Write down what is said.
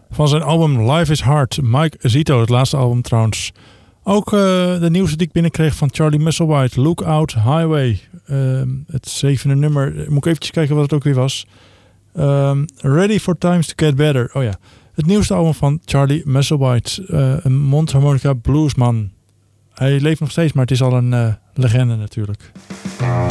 Van zijn album Life is Hard. Mike Zito, het laatste album trouwens. Ook de nieuwste die ik binnenkreeg van Charlie Musselwhite. Lookout Highway. Het 7e nummer. Moet ik eventjes kijken wat het ook weer was. Ready for Times to Get Better. Oh ja. Het nieuwste album van Charlie Musselwhite. Een mondharmonica bluesman. Hij leeft nog steeds, maar het is al een legende natuurlijk.